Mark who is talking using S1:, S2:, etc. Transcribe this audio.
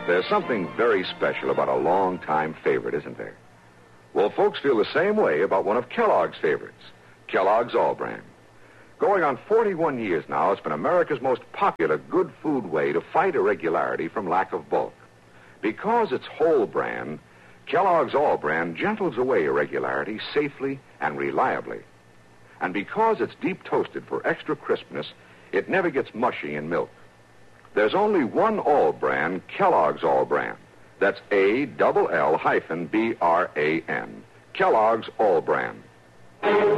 S1: There's something very special about a long-time favorite, isn't there? Well, folks feel the same way about one of Kellogg's favorites, Kellogg's All-Bran. Going on 41 years now, it's been America's most popular good food way to fight irregularity from lack of bulk. Because it's whole bran, Kellogg's All-Bran gentles away irregularity safely and reliably. And because it's deep toasted for extra crispness, it never gets mushy in milk. There's only one All-Bran, Kellogg's All-Bran. That's ALL-BRAN. Kellogg's All-Bran.